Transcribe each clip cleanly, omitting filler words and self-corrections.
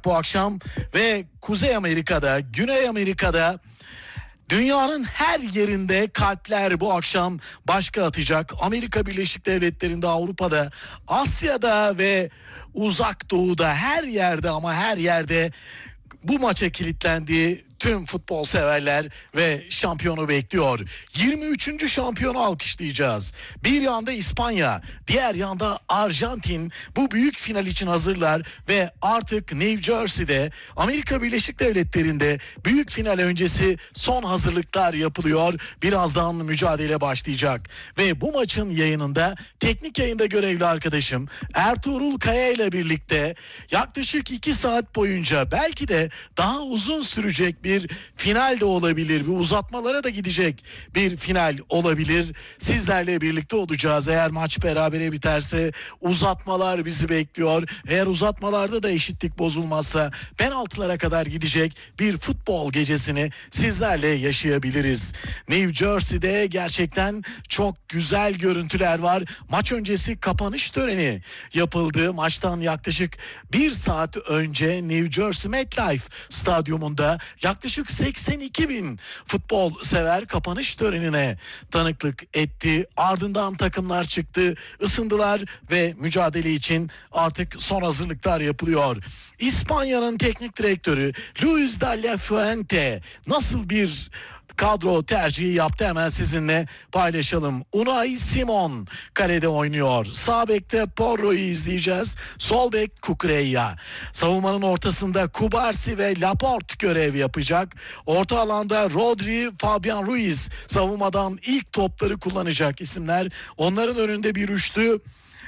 bu akşam ve Kuzey Amerika'da, Güney Amerika'da, dünyanın her yerinde kalpler bu akşam başka atacak. Amerika Birleşik Devletleri'nde, Avrupa'da, Asya'da ve Uzak Doğu'da, her yerde ama her yerde bu maça kilitlendiği tüm futbol severler ve şampiyonu bekliyor. 23. şampiyonu alkışlayacağız. Bir yanda İspanya, diğer yanda Arjantin bu büyük final için hazırlar ve artık New Jersey'de, Amerika Birleşik Devletleri'nde büyük final öncesi son hazırlıklar yapılıyor. Birazdan mücadele başlayacak ve bu maçın yayınında teknik yayında görevli arkadaşım Ertuğrul Kaya ile birlikte yaklaşık 2 saat boyunca, belki de daha uzun sürecek bir final de olabilir, bir uzatmalara da gidecek bir final olabilir. Sizlerle birlikte olacağız. Eğer maç berabere biterse uzatmalar bizi bekliyor. Eğer uzatmalarda da eşitlik bozulmazsa penaltılara kadar gidecek bir futbol gecesini sizlerle yaşayabiliriz. New Jersey'de gerçekten çok güzel görüntüler var. Maç öncesi kapanış töreni yapıldı. Maçtan yaklaşık 1 saat önce New Jersey MetLife Stadyumunda yaklaşık 82 bin futbol sever kapanış törenine tanıklık etti. Ardından takımlar çıktı, ısındılar ve mücadele için artık son hazırlıklar yapılıyor. İspanya'nın teknik direktörü Luis de la Fuente nasıl bir kadro tercihi yaptı, hemen sizinle paylaşalım. Unai Simon kalede oynuyor. Sağ bekte Porro'yu izleyeceğiz. Sol bek Cucurella. Savunmanın ortasında Cubarsí ve Laporte görev yapacak. Orta alanda Rodri, Fabian Ruiz savunmadan ilk topları kullanacak isimler. Onların önünde bir üçlü.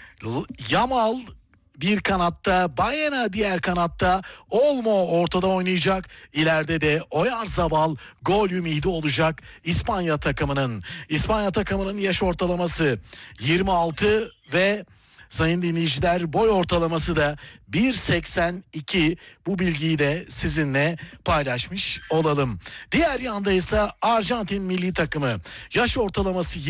Yamal bir kanatta, Baena diğer kanatta, Olmo ortada oynayacak. İleride de Oyarzabal gol ümidi olacak İspanya takımının. İspanya takımının yaş ortalaması 26 ve sayın dinleyiciler boy ortalaması da 1.82. Bu bilgiyi de sizinle paylaşmış olalım. Diğer yanda ise Arjantin milli takımı. Yaş ortalaması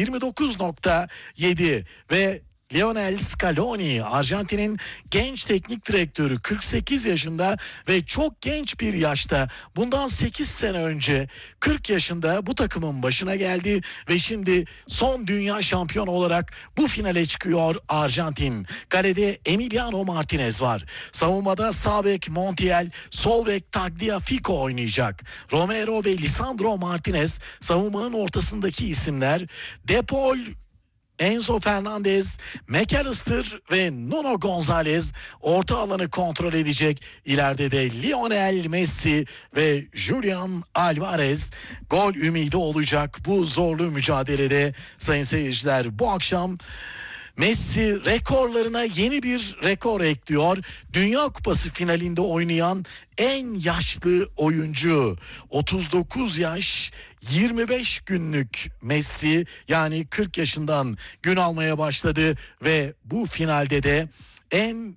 29.7 ve Lionel Scaloni, Arjantin'in genç teknik direktörü, 48 yaşında ve çok genç bir yaşta, bundan 8 sene önce 40 yaşında bu takımın başına geldi ve şimdi son dünya şampiyonu olarak bu finale çıkıyor Arjantin. Kalede Emiliano Martinez var. Savunmada sağ bek Montiel, sol bek Tagliafico oynayacak. Romero ve Lisandro Martinez savunmanın ortasındaki isimler. De Paul, Enzo Fernandez, McAllister ve Nuno González orta alanı kontrol edecek. İleride de Lionel Messi ve Julian Alvarez gol ümidi olacak bu zorlu mücadelede sayın seyirciler. Bu akşam Messi rekorlarına yeni bir rekor ekliyor. Dünya Kupası finalinde oynayan en yaşlı oyuncu. 39 yaş 25 günlük Messi, yani 40 yaşından gün almaya başladı ve bu finalde de en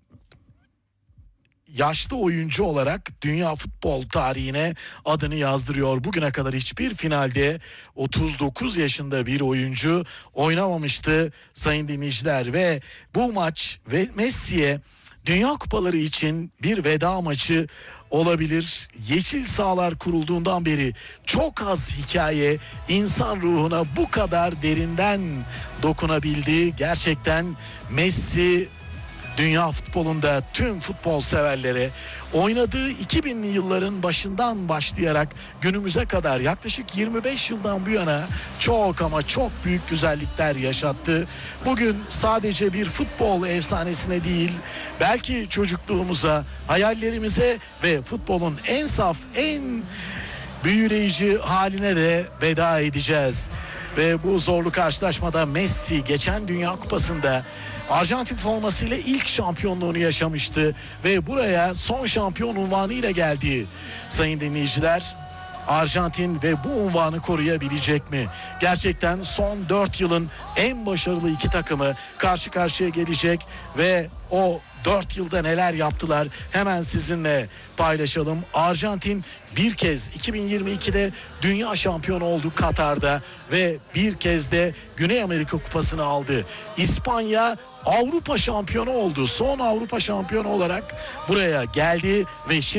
yaşlı oyuncu olarak dünya futbol tarihine adını yazdırıyor. Bugüne kadar hiçbir finalde 39 yaşında bir oyuncu oynamamıştı sayın dinleyiciler ve bu maç ve Messi'ye Dünya Kupaları için bir veda maçı olabilir. Yeşil sahalar kurulduğundan beri çok az hikaye insan ruhuna bu kadar derinden dokunabildi. Gerçekten Messi dünya futbolunda tüm futbol severlere oynadığı 2000'li yılların başından başlayarak günümüze kadar yaklaşık 25 yıldan bu yana çok ama çok büyük güzellikler yaşattı. Bugün sadece bir futbol efsanesine değil, belki çocukluğumuza, hayallerimize ve futbolun en saf, en büyüleyici haline de veda edeceğiz. Ve bu zorlu karşılaşmada Messi geçen Dünya Kupası'nda Arjantin formasıyla ilk şampiyonluğunu yaşamıştı ve buraya son şampiyon unvanıyla geldi. Sayın dinleyiciler, Arjantin ve bu unvanı koruyabilecek mi? Gerçekten son 4 yılın en başarılı iki takımı karşı karşıya gelecek ve o 4 yılda neler yaptılar hemen sizinle paylaşalım. Arjantin bir kez 2022'de dünya şampiyonu oldu Katar'da ve bir kez de Güney Amerika Kupası'nı aldı. İspanya Avrupa şampiyonu oldu. Son Avrupa şampiyonu olarak buraya geldi ve şimdi